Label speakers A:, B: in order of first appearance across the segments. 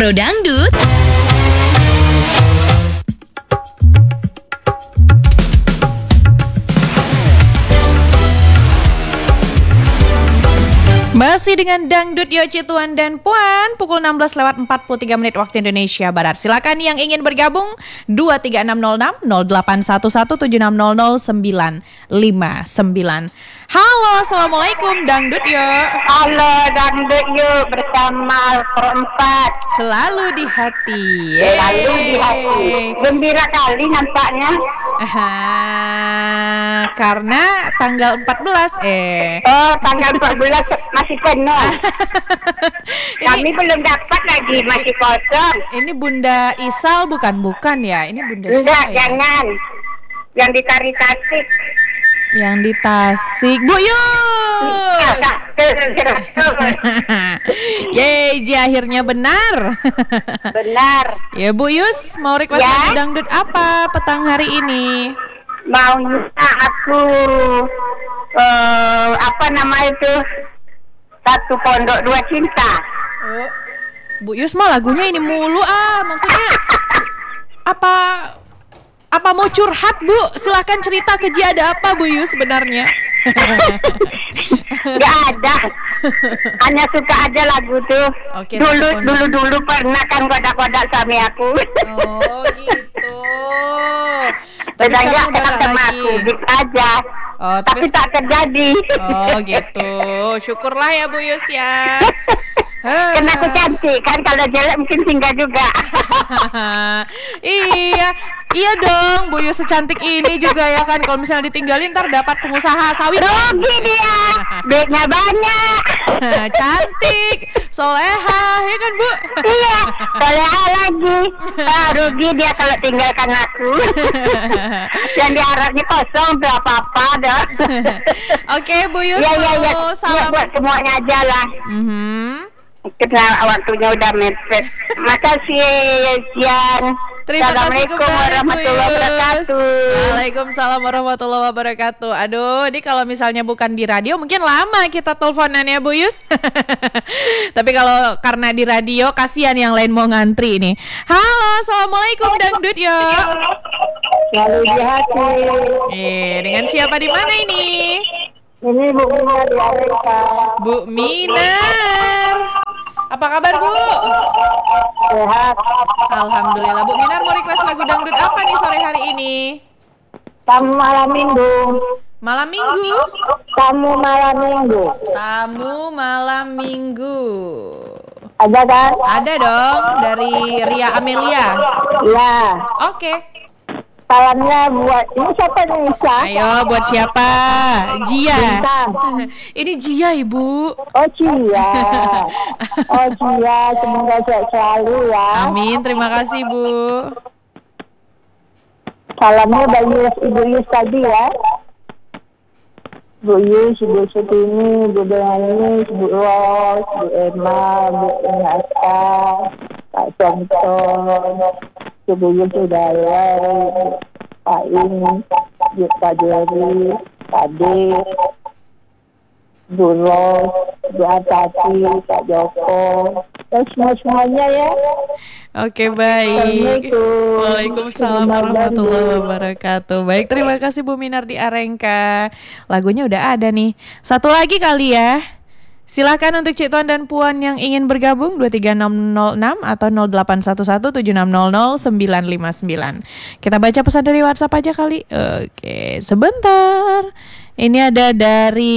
A: Pro Dangdut.
B: Masih dengan Dangdut Yoci Tuan dan Puan, pukul 16:43 waktu Indonesia Barat. Silakan yang ingin bergabung 23606 0811 760959. Halo, assalamualaikum Dangdut Yo.
C: Halo Dangdut Yo bersama Al-4.
B: Selalu di hati.
C: Selalu di hati. Gembira kali nampaknya.
B: Karena tanggal 14
C: Oh, tanggal 14 masih penuh. Kami belum dapat lagi, masih kosong.
B: Ini Bunda Isal bukan ya? Ini Bunda
C: Enggak,
B: siapa ya?
C: jangan. Yang ditarik-tarik.
B: Yang di Tasik, Bu Yus. Yeay, akhirnya benar.
C: Benar.
B: Ya Bu Yus, mau request
C: Ya?
B: lagu dangdut apa petang hari ini?
C: Maunya aku apa nama itu? Satu pondok dua cinta.
B: Oh, Bu Yus mah lagunya ini mulu maksudnya apa mau curhat Bu? Silahkan cerita ke Ji, ada apa Bu Yus sebenarnya?
C: Gak ada. Hanya suka aja lagu tuh.
B: Oke,
C: dulu pernah kan kodak-kodak suami aku.
B: Oh gitu. Tapi
C: Bedanya
B: sekarang udah
C: kenal
B: gak
C: sama
B: lagi.
C: aku gitu aja.
B: Oh,
C: Tapi tak terjadi.
B: Oh gitu. Syukurlah ya Bu Yus ya.
C: Karena aku cantik kan, kalau jelek mungkin singgah juga.
B: Iya dong, Bu Yus secantik ini juga ya kan. Kalau misalnya ditinggalin ntar dapat pengusaha sawit.
C: Rugi dia, duitnya banyak.
B: Cantik, soleha, ya kan Bu?
C: Iya, soleha lagi. Rugi dia kalau tinggalkan aku. Yang diharapnya kosong tuh apa-apa dah.
B: Oke Bu Yus,
C: Iya.
B: salam.
C: Buat semuanya aja lah. Karena waktunya udah mepet. Makasih Sian.
B: Terima kasih
C: Assalamualaikum
B: kembali Bu
C: warahmatullahi
B: Yus.
C: wabarakatuh.
B: Waalaikumsalam warahmatullahi wabarakatuh. Aduh, ini kalau misalnya bukan di radio mungkin lama kita teleponan ya Bu Yus. Tapi kalau karena di radio kasihan yang lain mau ngantri nih. Halo, assalamualaikum Dangdut Yo.
C: Selalu di hati.
B: Dengan siapa di mana ini?
C: Ini Bu Minar di Amerika.
B: Bu Minar. Apa kabar Bu?
C: Sehat.
B: Alhamdulillah. Bu Minar mau request lagu dangdut apa nih sore hari ini?
C: Tamu malam minggu.
B: Malam minggu?
C: Tamu malam minggu.
B: Tamu malam minggu.
C: Ada kan?
B: Ada dong, dari Ria Amelia.
C: Ya.
B: Oke.
C: Salamnya buat ini siapa nih?
B: Ayo buat siapa? Jia.
C: Bintang.
B: Ini Jia Ibu.
C: Oh Cia. Oh Cia, semoga sehat selalu ya.
B: Amin, terima kasih Bu.
C: Salamnya dari Ibu Yus tadi ya. Bu Yus, Ibu Sutini, Bu Benganis, Bu Ros, Bu Emma, Bu Inasa, Pak Conton, Ibu Yus Udaya, Pak In, Pak Jerry, Pak De, Bu Ros, Bu Atati, Pak Joko, dan semuanya ya.
B: Oke, baik.
C: Assalamualaikum.
B: Waalaikumsalam warahmatullahi wabarakatuh. Baik, terima kasih Bu Minar di Arengka. Lagunya udah ada nih. Satu lagi kali ya. Silakan untuk Cik Tuan dan Puan yang ingin bergabung 23606 atau 0811 7600 959. Kita baca pesan dari WhatsApp aja kali. Oke, sebentar. Ini ada dari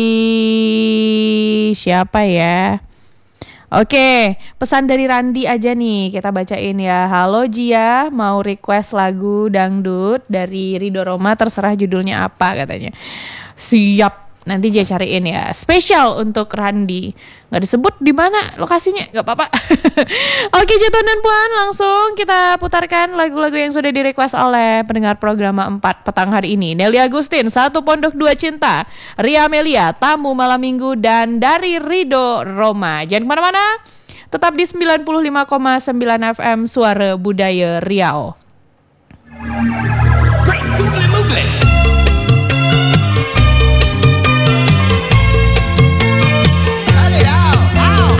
B: siapa ya? Oke, pesan dari Randi aja nih, kita bacain ya. Halo Jia, mau request lagu dangdut dari Ridho Roma, terserah judulnya apa katanya. Siap, nanti Jia cariin ya. Spesial untuk Randi. Gak disebut di mana lokasinya, gak apa-apa. Oke, Jatuh dan Puan, langsung kita putarkan lagu-lagu yang sudah di-request oleh pendengar program 4 petang hari ini. Nelly Agustin, Satu Pondok Dua Cinta, Ria Amelia, Tamu Malam Minggu, dan dari Ridho Roma. Jangan kemana-mana, tetap di 95,9 FM Suara Budaya Riau.